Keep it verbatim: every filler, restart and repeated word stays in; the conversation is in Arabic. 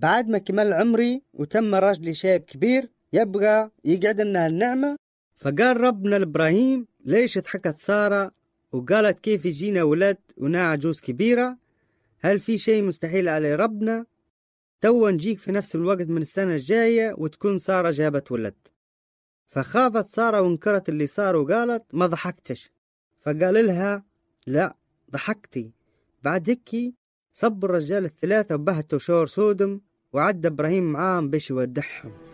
بعد ما كمل عمري وتم رجلي شاب كبير يبقى يقعد لنا النعمة. فقال ربنا لإبراهيم ليش ضحكت سارة وقالت كيف يجينا ولد وناع عجوز كبيرة؟ هل في شيء مستحيل على ربنا؟ تو نجيك في نفس الوقت من السنة الجاية وتكون سارة جابت ولد. فخافت سارة وانكرت اللي صار وقالت ما ضحكتش. فقال لها لا ضحكتي. بعد هيك صب الرجال الثلاثة وبهتوا شور سودم وعد إبراهيم معاهم بش يودعهم.